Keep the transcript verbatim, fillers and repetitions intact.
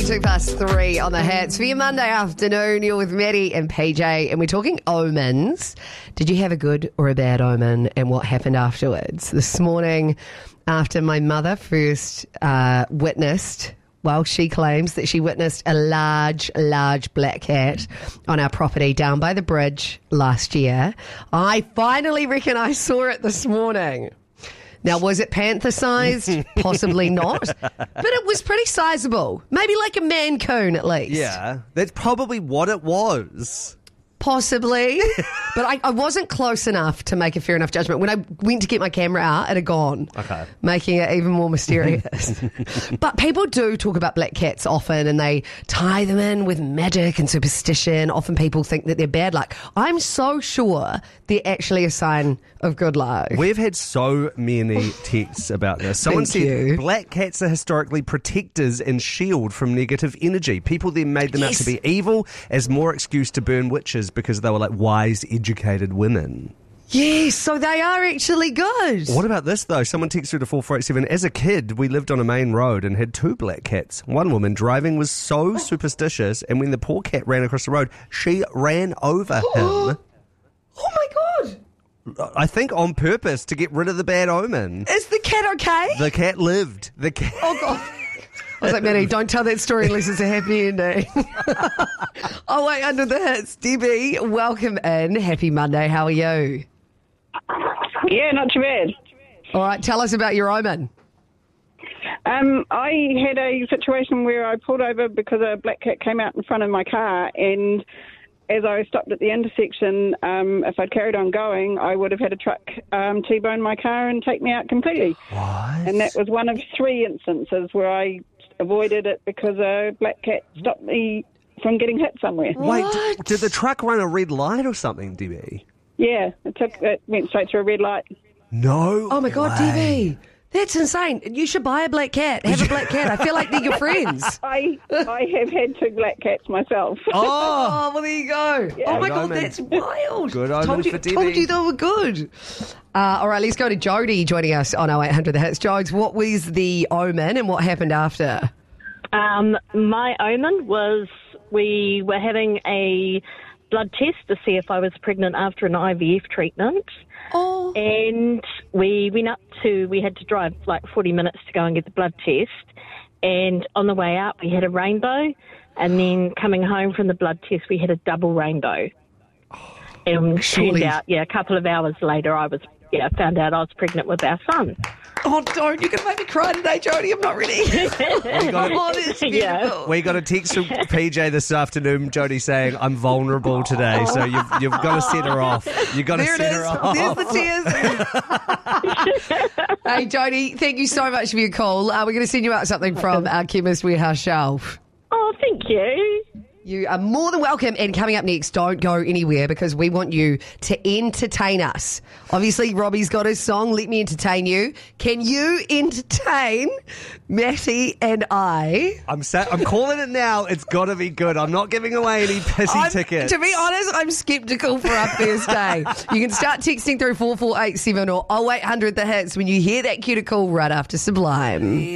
Two past three on the hits for your Monday afternoon. You're with Maddie and P J, and we're talking omens. Did you have a good or a bad omen, and what happened afterwards? This morning, after my mother first uh, witnessed, well, she claims that she witnessed a large, large black cat on our property down by the bridge last year. I finally reckon I saw it this morning. Now, was it panther-sized? Possibly not. But it was pretty sizable. Maybe like a mancoon at least. Yeah, that's probably what it was. Possibly. But I, I wasn't close enough to make a fair enough judgment. When I went to get my camera out, it had gone. Okay. Making it even more mysterious. But people do talk about black cats often, and they tie them in with magic and superstition. Often people think that they're bad luck. I'm so sure they're actually a sign of good luck. We've had so many texts about this. Someone Thank said you. black cats are historically protectors and shield from negative energy. People then made them Yes. out to be evil as more excuse to burn witches because they were like wise, educated women. Yes, so they are actually good. What about this, though? Someone texted to four four eight seven. As a kid, we lived on a main road and had two black cats. One woman driving was so superstitious, and when the poor cat ran across the road, she ran over him. Oh my God. I think on purpose to get rid of the bad omen. Is the cat okay? The cat lived. The cat. Oh, God. I was like, Maddie, don't tell that story unless it's a happy ending. Oh, wait, under the hits. Debbie, welcome in. Happy Monday. How are you? Yeah, not too bad. All right, tell us about your omen. Um, I had a situation where I pulled over because a black cat came out in front of my car, and as I stopped at the intersection, um, if I'd carried on going, I would have had a truck um, T-bone my car and take me out completely. What? And that was one of three instances where I avoided it because a black cat stopped me from getting hit somewhere. Wait, What? d- did the truck run a red light or something, Debbie? Yeah, it took it went straight through a red light. No. Oh, my God, way. Debbie. That's insane. You should buy a black cat. Have a black cat. I feel like they're your friends. I I have had two black cats myself. Oh, Oh, well, there you go. Oh, my Good God, omen. that's wild. Good told omen you, for Told Debbie. you they were good. Uh, all right, let's go to Jodie joining us on oh eight hundred The Hits. Jodes, what was the omen and what happened after? Um, my omen was we were having a blood test to see if I was pregnant after an I V F treatment. Oh. And we went up to, we had to drive like forty minutes to go and get the blood test. And on the way out, we had a rainbow. And then coming home from the blood test, we had a double rainbow. And surely- turned out, yeah, a couple of hours later, I was, yeah, found out I was pregnant with our son. Oh, don't. You're going to make me cry today, Jodie. I'm not ready. Oh, that's Yeah. beautiful. we got a text from P J this afternoon, Jodie, saying, I'm vulnerable today, so you've, you've got to set her off. You've got to There it set is. her off. There's the tears. Hey, Jodie, thank you so much for your call. Uh, we're going to send you out something from our Chemist Warehouse shelf. Oh, thank you. You are more than welcome. And coming up next, don't go anywhere because we want you to entertain us. Obviously, Robbie's got his song, Let Me Entertain You. Can you entertain Matty and I? I'm sa- I'm calling it now. It's got to be good. I'm not giving away any pissy I'm- tickets. To be honest, I'm sceptical for our first day. You can start texting through four four eight seven or oh eight hundred The Hits when you hear that cuticle right after Sublime.